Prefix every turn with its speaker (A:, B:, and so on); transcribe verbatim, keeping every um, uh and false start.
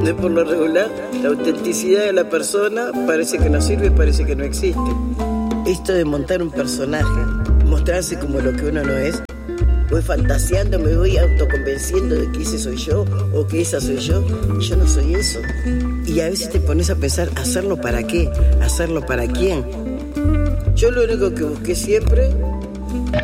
A: De por lo regular, la autenticidad de la persona parece que no sirve, parece que no existe. Esto de montar un personaje, mostrarse como lo que uno no es, voy fantaseando, me voy autoconvenciendo de que ese soy yo o que esa soy yo, y yo no soy eso. Y a veces te pones a pensar, ¿hacerlo para qué? ¿Hacerlo para quién? Yo lo único que busqué siempre